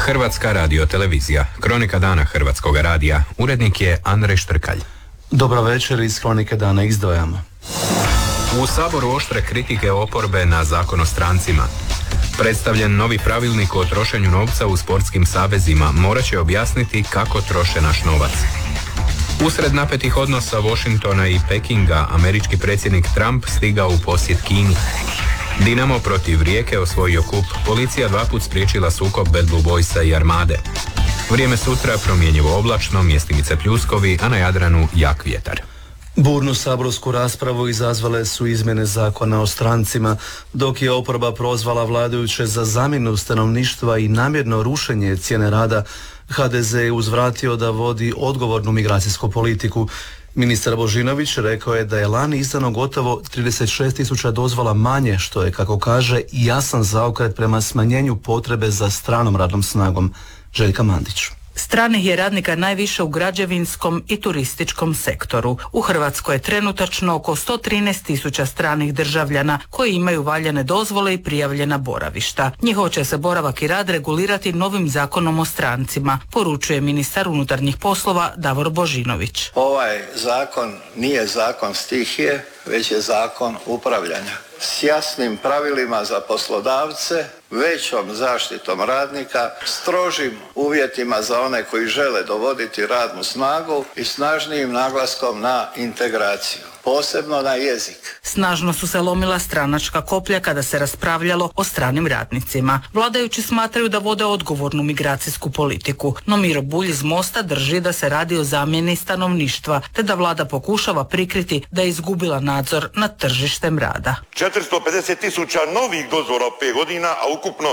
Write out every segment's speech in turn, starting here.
Hrvatska radiotelevizija. Kronika dana Hrvatskoga radija. Urednik je Andrej Štrkalj. Dobro večer, iz Kronike dana izdvajamo. U Saboru oštre kritike oporbe na Zakon o strancima. Predstavljen novi pravilnik o trošenju novca u sportskim savezima morat će objasniti kako troše naš novac. Usred napetih odnosa Washingtona i Pekinga, američki predsjednik Trump stigao u posjet Kini. Dinamo protiv Rijeke osvojio kup, policija 2 put spriječila sukob Bad Blue Boysa i Armade. Vrijeme sutra promjenjivo oblačno, mjestimice pljuskovi, a na Jadranu jak vjetar. Burnu saborsku raspravu izazvale su izmjene zakona o strancima, dok je oporba prozvala vladajuće za zamjenu stanovništva i namjerno rušenje cijene rada. HDZ je uzvratio da vodi odgovornu migracijsku politiku. Ministar Božinović rekao je da je lani izdano gotovo 36.000 dozvola manje, što je, kako kaže, jasan zaokret prema smanjenju potrebe za stranom radnom snagom. Željka Mandić. Stranih je radnika najviše u građevinskom i turističkom sektoru. U Hrvatskoj je trenutačno oko 113.000 stranih državljana koji imaju valjane dozvole i prijavljena boravišta. Njihov će se boravak i rad regulirati novim zakonom o strancima, poručuje ministar unutarnjih poslova Davor Božinović. Ovaj zakon nije zakon stihije, već je zakon upravljanja. S jasnim pravilima za poslodavce, većom zaštitom radnika, strožim uvjetima za one koji žele dovoditi radnu snagu i snažnijim naglaskom na integraciju, posebno na jezik. Snažno su se lomila stranačka koplja kada se raspravljalo o stranim radnicima. Vladajući smatraju da vode odgovornu migracijsku politiku, no Miro Bulj iz Mosta drži da se radi o zamjeni stanovništva, te da vlada pokušava prikriti da je izgubila nadzor nad tržištem rada. 450.000 novih dozvola u 5 godina, a ukupno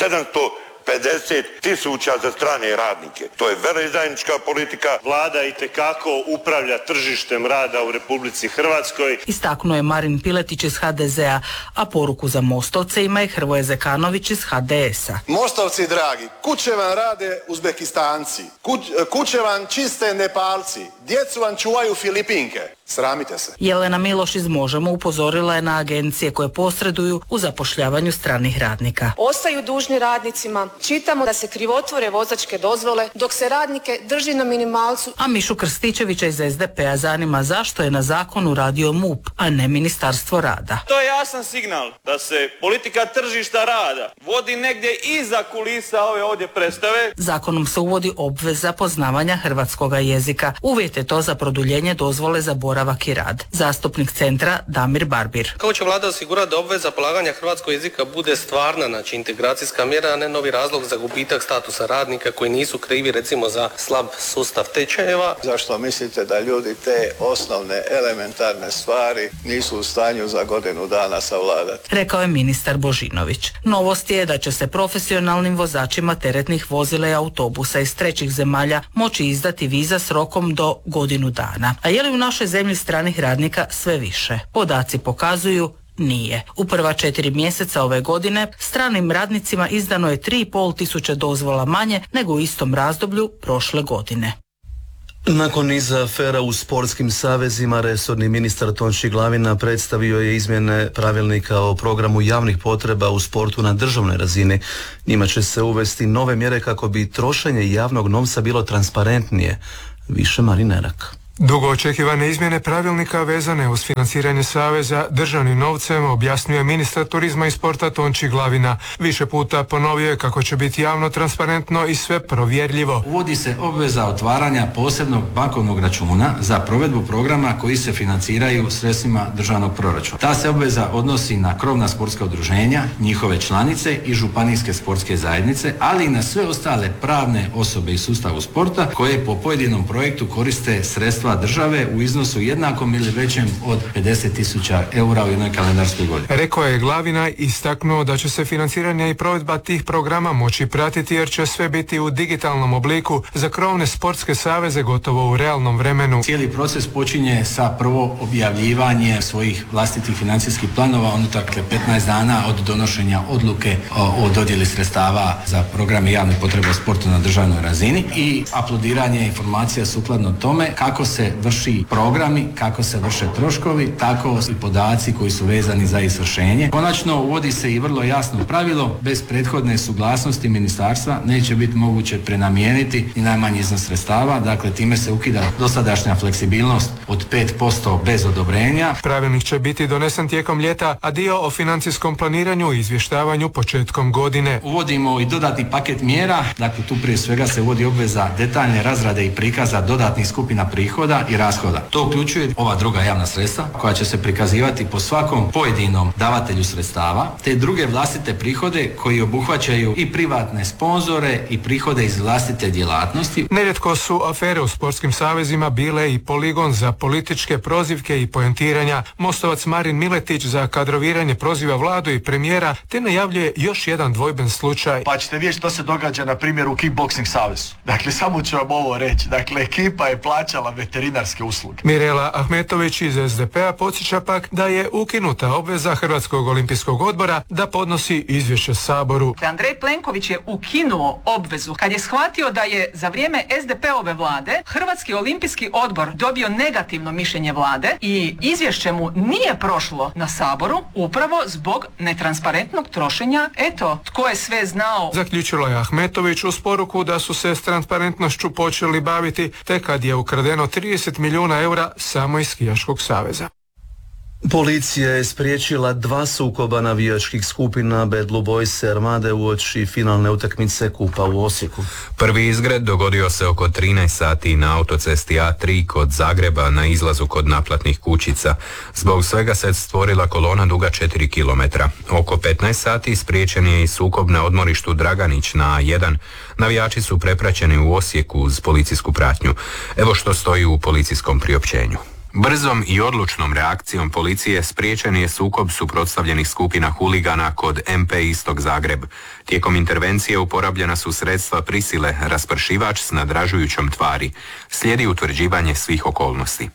750.000 za strane radnike. To je veleizdajnička politika. Vlada itekako upravlja tržištem rada u Republici Hrvatskoj. Istaknuo je Marin Piletić iz HDZ-a, a poruku za Mostovce ima i Hrvoje Zekanović iz HDS-a. Mostovci dragi, kuće vam rade Uzbekistanci, kuće vam čiste Nepalci, djecu vam čuvaju Filipinke. Sramite se. Jelena Miloš iz Možemo upozorila je na agencije koje posreduju u zapošljavanju stranih radnika. Ostaju dužni radnicima, čitamo da se krivotvore vozačke dozvole dok se radnike drži na minimalcu. A Mišu Krstičevića iz SDP-a zanima zašto je na zakonu radio MUP, a ne Ministarstvo rada. To je jasan signal da se politika tržišta rada vodi negdje iza kulisa ove ovdje predstave. Zakonom se uvodi obveza poznavanja hrvatskoga jezika. Uvjet je to za produljenje dozvole za boravak i rad. Zastupnik Centra Damir Barbir. Kako će vlada osigurati da obveza polaganja hrvatskog jezika bude stvarna, znači integracijska mjera, a ne novi razlog za gubitak statusa radnika koji nisu krivi recimo za slab sustav tečajeva? Zašto mislite da ljudi te osnovne elementarne stvari nisu u stanju za godinu dana savladati? Rekao je ministar Božinović. Novost je da će se profesionalnim vozačima teretnih vozila i autobusa iz trećih zemalja moći izdati viza s rokom do godinu dana. A je li u našoj zemlji stranih radnika sve više? Podaci pokazuju nije. U prva 4 mjeseca ove godine stranim radnicima izdano je 3.500 dozvola manje nego u istom razdoblju prošle godine. Nakon niza afera u sportskim savezima, resorni ministar Tonči Glavina predstavio je izmjene pravilnika o programu javnih potreba u sportu na državnoj razini. Njima će se uvesti nove mjere kako bi trošenje javnog novca bilo transparentnije. Više Marinerak. Dugo očekivane izmjene pravilnika vezane uz financiranje saveza državnim novcem objasnio ministar turizma i sporta Tonči Glavina. Više puta ponovio je kako će biti javno, transparentno i sve provjerljivo. Uvodi se obveza otvaranja posebnog bankovnog računa za provedbu programa koji se financiraju sredstvima državnog proračuna. Ta se obveza odnosi na krovna sportska udruženja, njihove članice i županijske sportske zajednice, ali i na sve ostale pravne osobe iz sustava sporta koje po pojedinom projektu koriste sredstva države u iznosu jednakom ili većem od 50.000 eura u jednoj kalendarskoj godini. Rekao je Glavina i istaknuo da će se financiranje i provedba tih programa moći pratiti jer će sve biti u digitalnom obliku za krovne sportske saveze gotovo u realnom vremenu. Cijeli proces počinje sa prvo objavljivanje svojih vlastitih financijskih planova unutar 15 dana od donošenja odluke o dodjeli sredstava za programe javne potrebe u sportu na državnoj razini i aplodiranje informacija sukladno tome kako se vrši programi, kako se vrše troškovi, tako i podaci koji su vezani za izvršenje. Konačno uvodi se i vrlo jasno pravilo, bez prethodne suglasnosti ministarstva neće biti moguće prenamijeniti ni najmanji iznos sredstava, dakle time se ukida dosadašnja fleksibilnost od 5% bez odobrenja. Pravilnik će biti donesen tijekom ljeta, a dio o financijskom planiranju i izvještavanju početkom godine. Uvodimo i dodatni paket mjera, dakle tu prije svega se uvodi obveza detaljne razrade i prikaza dodatnih skupina prihoda i rashoda. To uključuje ova druga javna sredstva koja će se prikazivati po svakom pojedinom davatelju sredstava, te druge vlastite prihode koji obuhvaćaju i privatne sponzore i prihode iz vlastite djelatnosti. Nerijetko su afere u sportskim savezima bile i poligon za političke prozivke i poentiranja. Mostovac Marin Miletić za kadroviranje proziva vladu i premijera, te najavljuje još jedan dvojben slučaj. Pa ćete vidjeti što se događa na primjer u kickboxing savezu. Dakle, samo ću vam ovo reći. Dakle, ekipa je plaćala veterinarske usluge. Mirela Ahmetović iz SDP-a podsjeća pak da je ukinuta obveza Hrvatskog olimpijskog odbora da podnosi izvješće Saboru. Andrej Plenković je ukinuo obvezu kad je shvatio da je za vrijeme SDP-ove vlade Hrvatski olimpijski odbor dobio negativno mišljenje vlade i izvješće mu nije prošlo na Saboru upravo zbog netransparentnog trošenja. Eto, tko je sve znao. Zaključila je Ahmetović uz poruku da su se s transparentnošću počeli baviti tek kad je ukradeno 30 milijuna eura samo iz skijaškog saveza. Policija je spriječila 2 sukoba navijačkih skupina Bad Blue Boys i Armade uoči finalne utakmice Kupa u Osijeku. Prvi izgred dogodio se oko 13 sati na autocesti A3 kod Zagreba na izlazu kod naplatnih kućica. Zbog svega se stvorila kolona duga 4 km. Oko 15 sati spriječen je i sukob na odmorištu Draganić na A1. Navijači su prepraćeni u Osijeku uz policijsku pratnju. Evo što stoji u policijskom priopćenju. Brzom i odlučnom reakcijom policije spriječen je sukob suprotstavljenih skupina huligana kod MP Istok Zagreb. Tijekom intervencije uporabljena su sredstva prisile, raspršivač s nadražujućom tvari. Slijedi utvrđivanje svih okolnosti.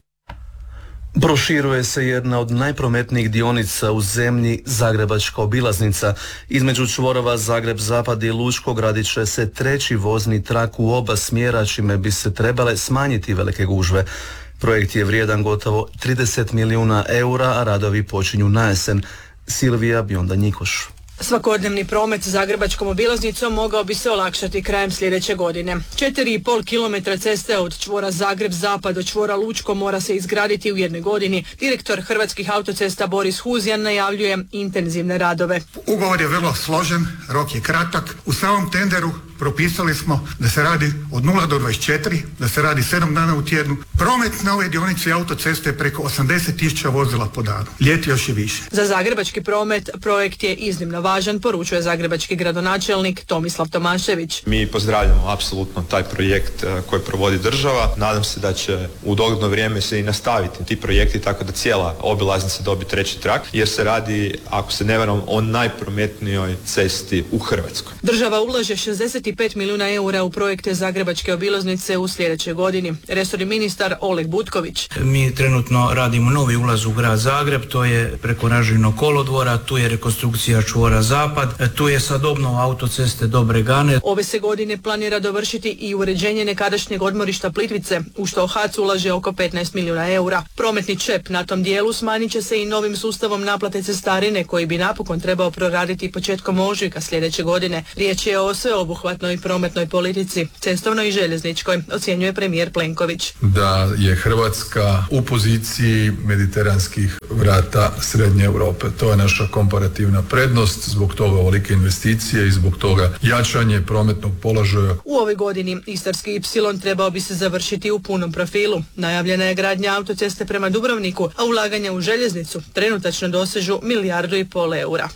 Proširuje se jedna od najprometnijih dionica u zemlji, Zagrebačka obilaznica. Između čvorova Zagreb-Zapad i Lučko gradit će se treći vozni trak u oba smjera, čime bi se trebale smanjiti velike gužve. Projekt je vrijedan gotovo 30 milijuna eura, a radovi počinju na jesen. Silvija Bionda-Njikoš. Svakodnevni promet Zagrebačkom obilaznicom mogao bi se olakšati krajem sljedeće godine. 4,5 km ceste od čvora Zagreb-Zapad do čvora Lučko mora se izgraditi u jednoj godini. Direktor Hrvatskih autocesta Boris Huzjan najavljuje intenzivne radove. Ugovor je vrlo složen, rok je kratak. U samom tenderu propisali smo da se radi od 0 do 24, da se radi 7 dana u tjednu. Promet na ovoj dionici autoceste je preko 80.000 vozila po danu. Ljeti još i više. Za zagrebački promet projekt je iznimno važan, poručuje zagrebački gradonačelnik Tomislav Tomašević. Mi pozdravljamo apsolutno taj projekt koji provodi država. Nadam se da će u dogledno vrijeme se i nastaviti ti projekti tako da cijela obilaznica dobije treći trak, jer se radi, ako se ne varam, o najprometnijoj cesti u Hrvatskoj. Država ulaže 65 milijuna eura u projekte Zagrebačke obilaznice u sljedećoj godini. Resorni ministar Oleg Butković. Mi trenutno radimo novi ulaz u grad Zagreb, to je preko Ražinog kolodvora, tu je rekonstrukcija čvora Zapad, tu je sad obnova autoceste do Bregane. Ove se godine planira dovršiti i uređenje nekadašnjeg odmorišta Plitvice, u što HAC ulaže oko 15 milijuna eura. Prometni čep na tom dijelu smanjit će se i novim sustavom naplate cestarine, koji bi napokon trebao proraditi početkom ožujka sljedeće godine. Riječ je o sveobuhvatnoj prometnoj politici, cestovnoj i željezničkoj, ocjenjuje premijer Plenković. Da je Hrvatska u poziciji mediteranskih vrata Srednje Europe. To je naša komparativna prednost, zbog toga ovolike investicije i zbog toga jačanje prometnog položaja. U ovoj godini Istarski Y trebao bi se završiti u punom profilu. Najavljena je gradnja autoceste prema Dubrovniku, a ulaganja u željeznicu trenutačno dosežu 1,5 milijardu eura.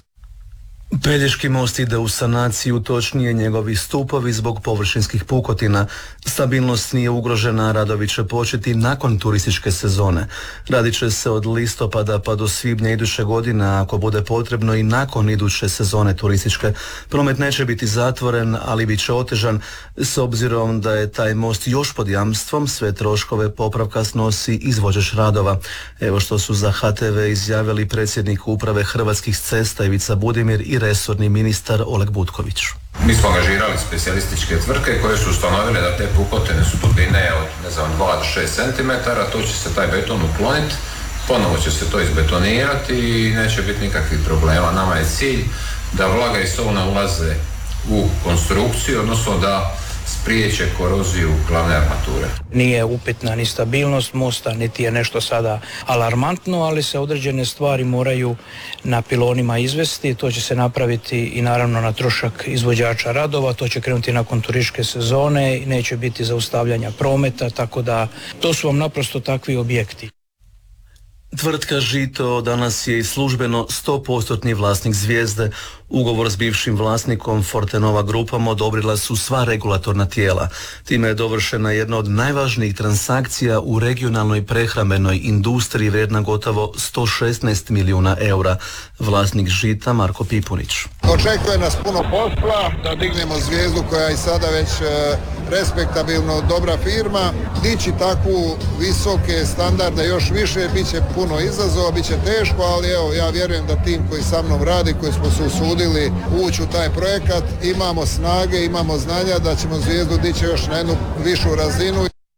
Pelješki most ide u sanaciju, točnije njegovi stupovi zbog površinskih pukotina. Stabilnost nije ugrožena, radovi će početi nakon turističke sezone. Radit će se od listopada pa do svibnja iduće godine, ako bude potrebno i nakon iduće sezone turističke. Promet neće biti zatvoren, ali bit će otežan, s obzirom da je taj most još pod jamstvom, sve troškove popravka snosi izvođač radova. Evo što su za HTV izjavili predsjednik uprave Hrvatskih cesta Ivica Budimir i resorni ministar Oleg Butković. Mi smo angažirali specijalističke tvrtke koje su ustanovile da te pukotine su dubine od 2 do 6 cm, to će se taj beton ukloniti, ponovo će se to izbetonirati i neće biti nikakvih problema. Nama je cilj da vlaga i sol ne ulaze u konstrukciju, odnosno da spriječe koroziju glavne armature. Nije upitna ni stabilnost mosta, niti je nešto sada alarmantno, ali se određene stvari moraju na pilonima izvesti. To će se napraviti i naravno na trošak izvođača radova, to će krenuti nakon turističke sezone i neće biti zaustavljanja prometa, tako da to su vam naprosto takvi objekti. Tvrtka Žito danas je i službeno 100% vlasnik Zvijezde. Ugovor s bivšim vlasnikom Fortenova grupom odobrila su sva regulatorna tijela. Time je dovršena jedna od najvažnijih transakcija u regionalnoj prehrambenoj industriji vrijedna gotovo 116 milijuna eura. Vlasnik Žita Marko Pipunić. Očekuje nas puno posla da dignemo Zvijezdu koja je i sada već respektabilno dobra firma. Dići takvu visoke standarde još više bit će puno izazova, bit će teško, ali evo ja vjerujem da tim koji sa mnom radi, koji smo se usudili ući u taj projekat, imamo snage, imamo znanja da ćemo Zvijezdu dići još na jednu višu razinu.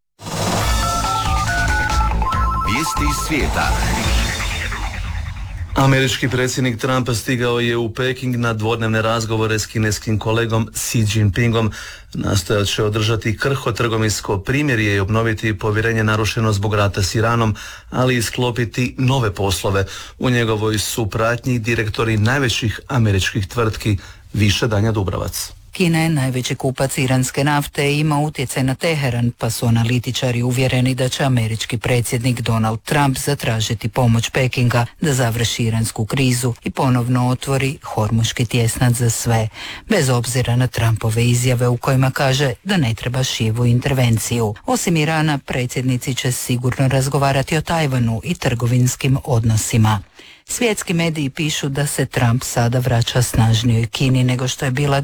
Vijesti iz svijeta. Američki predsjednik Trump stigao je u Peking na dvodnevne razgovore s kineskim kolegom Xi Jinpingom. Nastojat će održati krhko trgovinsko primirje i obnoviti povjerenje narušeno zbog rata s Iranom, ali i sklopiti nove poslove. U njegovoj su pratnji direktori najvećih američkih tvrtki. Više Danja Dubravac. Kina je najveći kupac iranske nafte i ima utjecaj na Teheran, pa su analitičari uvjereni da će američki predsjednik Donald Trump zatražiti pomoć Pekinga da završi iransku krizu i ponovno otvori Hormuški tjesnac za sve, bez obzira na Trumpove izjave u kojima kaže da ne treba šivu intervenciju. Osim Irana, predsjednici će sigurno razgovarati o Tajvanu i trgovinskim odnosima. Svjetski mediji pišu da se Trump sada vraća snažnijoj Kini nego što je bila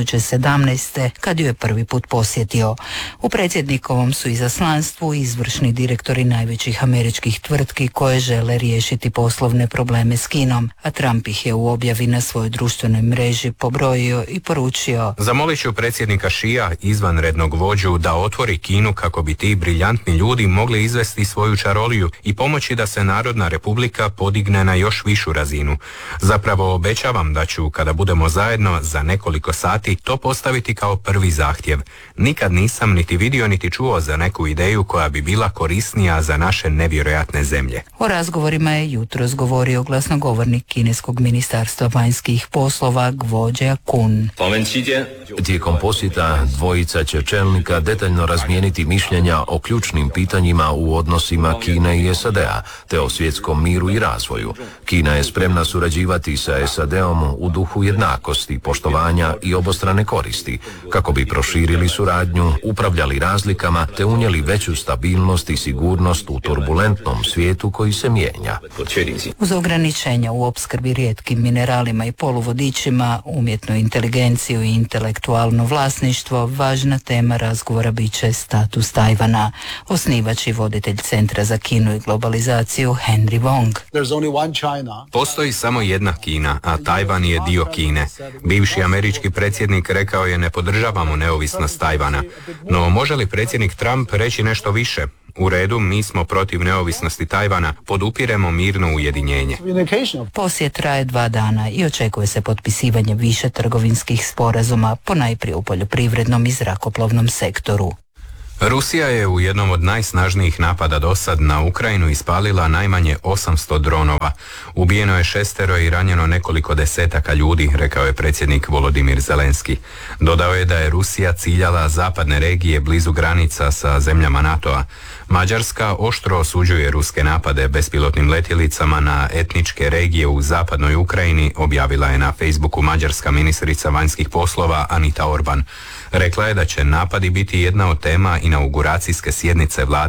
2017. kad ju je prvi put posjetio. U predsjednikovom su izaslanstvu izvršni direktori najvećih američkih tvrtki koje žele riješiti poslovne probleme s Kinom, a Trump ih je u objavi na svojoj društvenoj mreži pobrojio i poručio: Zamolit ću predsjednika Šija, izvanrednog vođu, da otvori Kinu kako bi ti briljantni ljudi mogli izvesti svoju čaroliju i pomoći da se Narodna republika podigne na još višu razinu. Zapravo obećavam da ću, kada budemo zajedno za nekoliko sati, to postaviti kao prvi zahtjev. Nikad nisam niti vidio niti čuo za neku ideju koja bi bila korisnija za naše nevjerojatne zemlje. O razgovorima je jutros govorio glasnogovornik kineskog ministarstva vanjskih poslova Guo Jiakun. Tijekom posjeta dvojica će čelnika detaljno razmijeniti mišljenja o ključnim pitanjima u odnosima Kine i SAD-a, te o svjetskom miru i razvoju. Kina je spremna surađivati sa SAD-om u duhu jednakosti, poštovanja i obostrane koristi, kako bi proširili suradnju, upravljali razlikama te unijeli veću stabilnost i sigurnost u turbulentnom svijetu koji se mijenja. Uz ograničenja u opskrbi rijetkim mineralima i poluvodičima, umjetnu inteligenciju i intelektualno vlasništvo, važna tema razgovora bit će status Tajvana. Osnivač i voditelj Centra za Kinu i globalizaciju Henry Wong. Postoji samo jedna Kina, a Tajvan je dio Kine. Bivši američki predsjednik rekao je: ne podržavamo neovisnost Tajvana. No može li predsjednik Trump reći nešto više? U redu, mi smo protiv neovisnosti Tajvana, podupiremo mirno ujedinjenje. Posjet traje 2 dana i očekuje se potpisivanje više trgovinskih sporazuma, ponajprije u poljoprivrednom i zrakoplovnom sektoru. Rusija je u jednom od najsnažnijih napada dosad na Ukrajinu ispalila najmanje 800 dronova. Ubijeno je 6 i ranjeno nekoliko desetaka ljudi, rekao je predsjednik Volodimir Zelenski. Dodao je da je Rusija ciljala zapadne regije blizu granica sa zemljama NATO-a. Mađarska oštro osuđuje ruske napade bespilotnim letjelicama na etničke regije u zapadnoj Ukrajini, objavila je na Facebooku mađarska ministrica vanjskih poslova Anita Orban. Rekla je da će napadi biti jedna od tema inauguracijske sjednice vlade